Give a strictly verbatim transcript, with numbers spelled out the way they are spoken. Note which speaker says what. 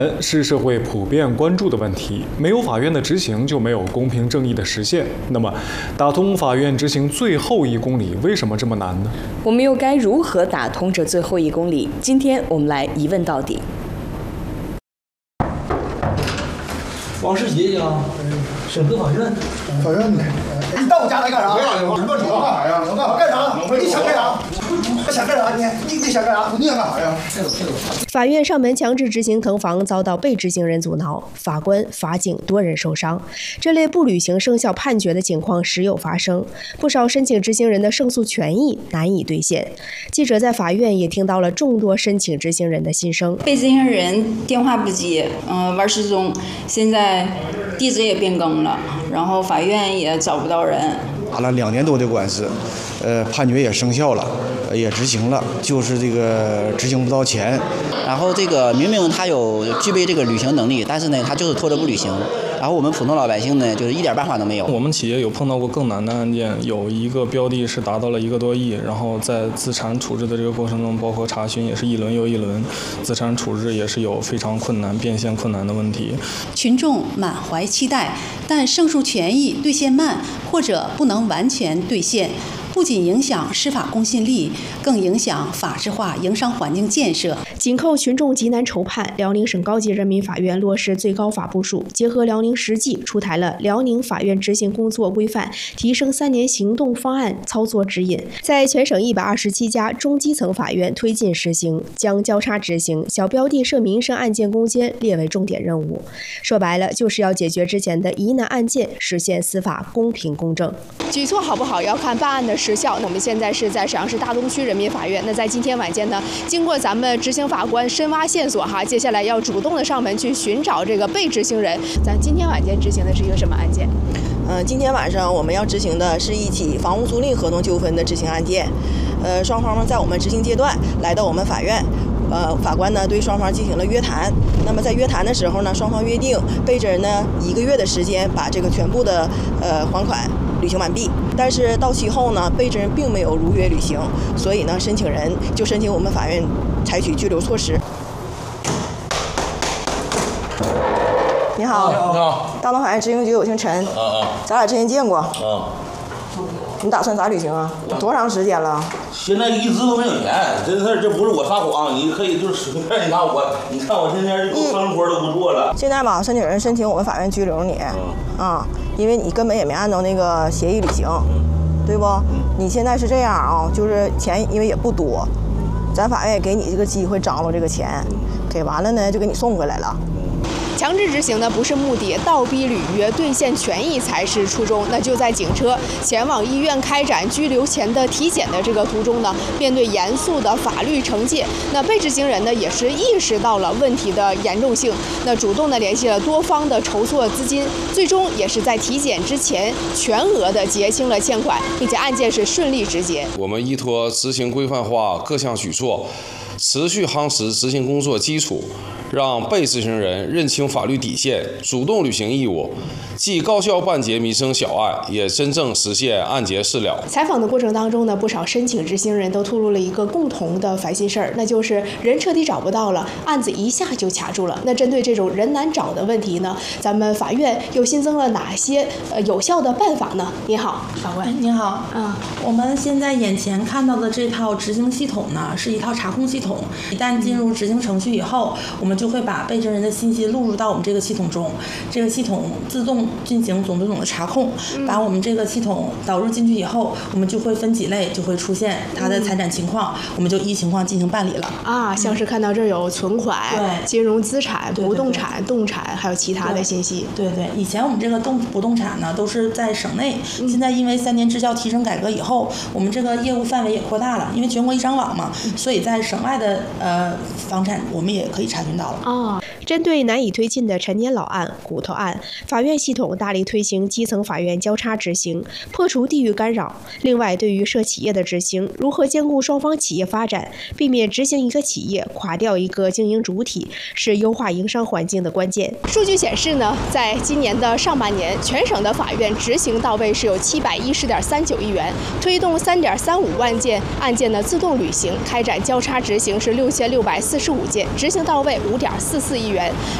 Speaker 1: 是社会普遍关注的问题，没有法院的执行就没有公平正义的实现。那么，打通法院执行最后一公里为什么这么难呢？
Speaker 2: 我们又该如何打通这最后一公里？今天我们来一问到底。
Speaker 3: 王世杰家，审核法院。
Speaker 4: 法院呢？你到我家来干啥？
Speaker 5: 我干啥？我干啥呀？我干啥？
Speaker 4: 干啥？你想干啥？你想干啥？你你你想干啥？
Speaker 5: 你想干啥呀？
Speaker 6: 法院上门强制执行腾房遭到被执行人阻挠，法官、法警多人受伤。这类不履行生效判决的情况时有发生，不少申请执行人的胜诉权益难以兑现。记者在法院也听到了众多申请执行人的心声。
Speaker 7: 被执行人电话不接，嗯、呃，玩失踪，现在地址也变更了，然后法院也找不到人。
Speaker 8: 打了两年多的官司，呃，判决也生效了，也执行了，就是这个执行不到钱。
Speaker 9: 然后这个明明他有具备这个履行能力，但是呢，他就是拖着不履行。然后我们普通老百姓呢，就是一点办法都没有。
Speaker 10: 我们企业有碰到过更难的案件，有一个标的是达到了一个多亿，然后在资产处置的这个过程中，包括查询也是一轮又一轮，资产处置也是有非常困难、变现困难的问题。
Speaker 11: 群众满怀期待，但胜诉权益兑现慢或者不能完全兑现，不仅影响司法公信力，更影响法治化营商环境建设。
Speaker 6: 紧扣群众急难愁盼，辽宁省高级人民法院落实最高法部署，结合辽宁实际，出台了《辽宁法院执行工作规范》提升三年行动方案操作指引，在全省一百二十七家中基层法院推进实行，将交叉执行小标的涉民生案件攻坚列为重点任务。说白了，就是要解决之前的疑难案件，实现司法公平公正。举措好不好，要看办案的时效。那我们现在是在沈阳市大东区人民法院。那在今天晚间呢，经过咱们执行法官深挖线索哈，接下来要主动的上门去寻找这个被执行人。咱今天晚间执行的是一个什么案件？
Speaker 12: 呃，今天晚上我们要执行的是一起房屋租赁合同纠纷的执行案件。呃，双方在我们执行阶段来到我们法院。呃，法官呢对双方进行了约谈。那么在约谈的时候呢，双方约定被执人呢一个月的时间把这个全部的呃还款履行完毕。但是到期后呢，被执人并没有如约履行，所以呢，申请人就申请我们法院采取拘留措施。你好，
Speaker 5: 你好，
Speaker 12: 大东法院执行局，我姓陈。
Speaker 5: 啊啊，
Speaker 12: 咱俩之前见过。
Speaker 5: 啊。
Speaker 12: 你打算咋履行啊？多长时间了？
Speaker 5: 现在一直都没有钱，真事儿，这不是我撒谎，你可以就是随便你拿我，你看我现在够干活都不做了。
Speaker 12: 现在吧，申请人申请我们法院拘留你，嗯、啊，因为你根本也没按照那个协议履行，嗯、对不？嗯、你现在是这样啊，就是钱因为也不多，咱法院也给你这个机会张罗这个钱，给完了呢就给你送回来了。
Speaker 6: 强制执行呢不是目的，倒逼履约兑现权益才是初衷。那就在警车前往医院开展拘留前的体检的这个途中呢，面对严肃的法律惩戒，那被执行人呢也是意识到了问题的严重性，那主动的联系了多方的筹措资金，最终也是在体检之前全额的结清了欠款，并且案件是顺利执结。
Speaker 13: 我们依托执行规范化各项举措，持续夯实执行工作基础，让被执行人认清法律底线，主动履行义务，既高效办结民生小案，也真正实现案结事了。
Speaker 6: 采访的过程当中呢，不少申请执行人都透露了一个共同的烦心事儿，那就是人彻底找不到了，案子一下就卡住了。那针对这种人难找的问题呢，咱们法院又新增了哪些呃有效的办法呢？您好，法官。
Speaker 14: 您好，嗯，我们现在眼前看到的这套执行系统呢，是一套查控系统。一旦进入执行程序以后，我们就会把被执人的信息录入到我们这个系统中，这个系统自动进行总对总的查控。把我们这个系统导入进去以后，我们就会分几类，就会出现它的财产情况，我们就依情况进行办理了。
Speaker 6: 啊，像是看到这儿有存款、对金融资产、不动产、动产，还有其他的信息。
Speaker 14: 对对，以前我们这个动不动产呢都是在省内，现在因为三年支教提升改革以后，我们这个业务范围也扩大了，因为全国一张网嘛，所以在省外的呃房产我们也可以查询到了。
Speaker 6: 啊，针对难以推进的陈年老案、骨头案，法院系统大力推行基层法院交叉执行，破除地域干扰。另外，对于涉企业的执行，如何兼顾双方企业发展，避免执行一个企业垮掉一个经营主体，是优化营商环境的关键。数据显示呢，在今年的上半年，全省的法院执行到位是有七百一十点三九亿元，推动三点三五万件案件的自动履行，开展交叉执行。 行是六千六百四十五件，执行到位五点四四亿元。